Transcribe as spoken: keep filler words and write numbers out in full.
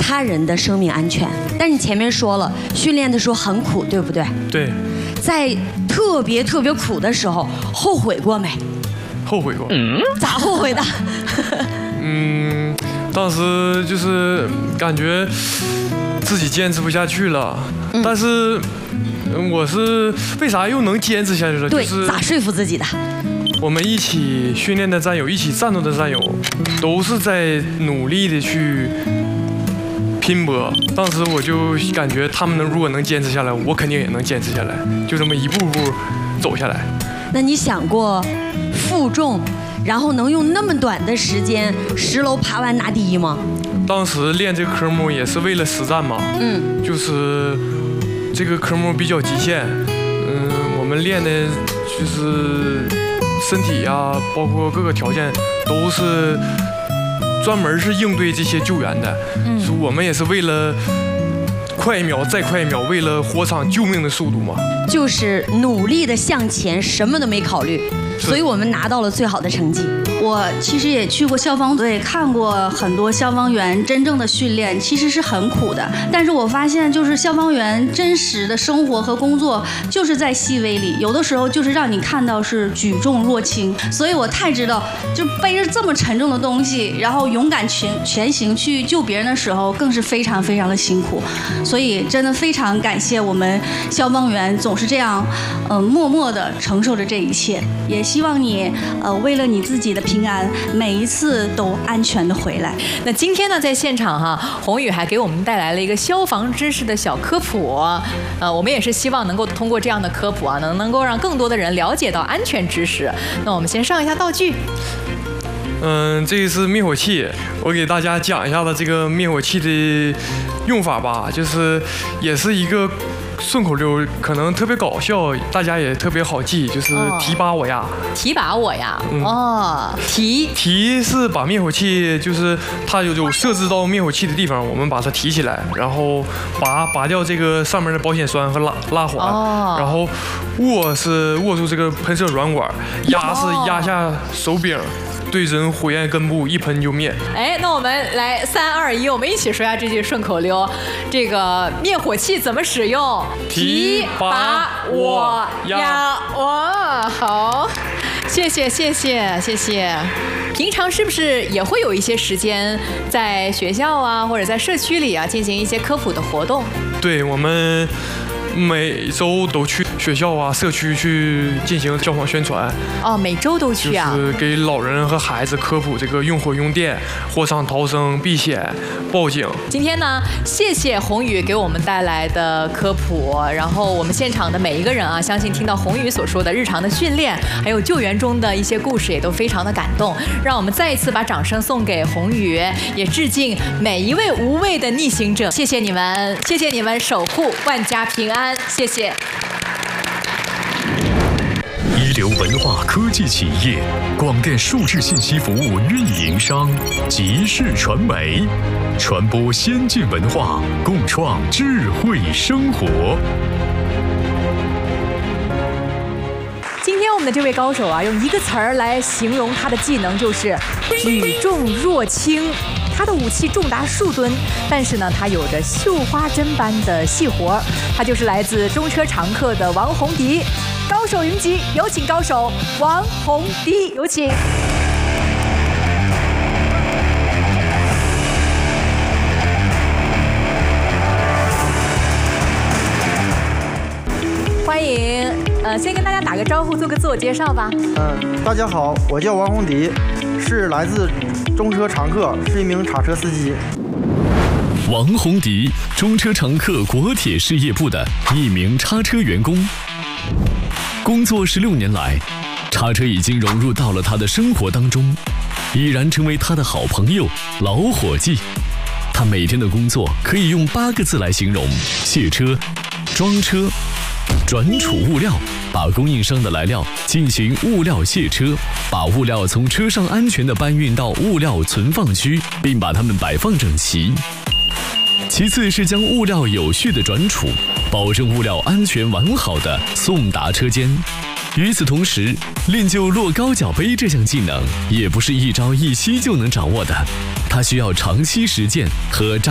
他人的生命安全。但是你前面说了，训练的时候很苦，对不对？ 对。 在特别特别苦的时候，后悔过没？ 后悔过。 嗯，咋后悔的？ 嗯，当时就是感觉自己坚持不下去了，嗯、但是我是为啥又能坚持下去了？ 对， 就是咋说服自己的？ 我们一起训练的战友，一起战斗的战友，都是在努力的去拼搏。当时我就感觉他们能如果能坚持下来，我肯定也能坚持下来，就这么一步步走下来。 那你想过负重，然后能用那么短的时间十楼爬完拿第一吗？ 当时练这个科目也是为了实战嘛，嗯，就是这个科目比较极限，嗯，我们练的就是身体呀、啊，包括各个条件都是专门是应对这些救援的，嗯，我们也是为了快一秒再快一秒，为了火场救命的速度嘛， 就是努力的向前，什么都没考虑，所以我们拿到了最好的成绩。 我其实也去过消防队，看过很多消防员真正的训练，其实是很苦的。但是我发现，就是消防员真实的生活和工作，就是在细微里，有的时候就是让你看到是举重若轻。所以我太知道，就背着这么沉重的东西，然后勇敢全全行去救别人的时候，更是非常非常的辛苦。所以真的非常感谢我们消防员总是这样，嗯、呃，默默地承受着这一切。也希望你，呃，为了你自己的平安，每一次都安全的回来。 那今天呢，在现场哈，宏宇还给我们带来了一个消防知识的小科普，呃，我们也是希望能够通过这样的科普啊，能能够让更多的人了解到安全知识。那我们先上一下道具。 嗯，这个是灭火器，我给大家讲一下子这个灭火器的用法吧，就是也是一个顺口溜，可能特别搞笑，大家也特别好记，就是提拔我呀， 提拔我呀，嗯、哦，提提是把灭火器，就是它有有设置到灭火器的地方，我们把它提起来，然后拔拔掉这个上面的保险栓和拉拉环，哦、然后握是握住这个喷射软管，压是压下手柄。对准火焰根部一喷就灭。 哎，那我们来三二一，我们一起说一下这句顺口溜。这个灭火器怎么使用？ 提拔我呀！ 哇，好，谢谢谢谢谢谢。平常是不是也会有一些时间在学校啊，或者在社区里啊进行一些科普的活动？ 对，我们每周都去学校啊、社区去进行消防宣传。 哦，每周都去啊？ 就是给老人和孩子科普这个用火用电、火场逃生、避险、报警。 今天呢，谢谢宏宇给我们带来的科普，然后我们现场的每一个人啊，相信听到宏宇所说的日常的训练，还有救援中的一些故事，也都非常的感动。让我们再一次把掌声送给宏宇，也致敬每一位无畏的逆行者。谢谢你们，谢谢你们守护万家平安，谢谢。 一流文化科技企业，广电数字信息服务运营商，集市传媒，传播先进文化，共创智慧生活。 今天我们的这位高手啊，用一个词儿来形容他的技能，就是举重若轻。他的武器重达数吨，但是呢，他有着绣花针般的细活。他就是来自中车常客的王洪迪，高手云集，有请高手王洪迪，有请。欢迎，呃，先跟大家打个招呼，做个自我介绍吧。 嗯、呃，大家好，我叫王洪迪，是来自中车常客，是一名叉车司机。 王洪迪，中车常客国铁事业部的一名叉车员工，工作十六年来，叉车已经融入到了他的生活当中，已然成为他的好朋友、老伙计。他每天的工作可以用八个字来形容：卸车、装车、转储物料，把供应商的来料进行物料卸车，把物料从车上安全地搬运到物料存放区，并把它们摆放整齐。其次是将物料有序地转储，保证物料安全完好地送达车间。与此同时，练就落高脚杯这项技能也不是一朝一夕就能掌握的，它需要长期实践和扎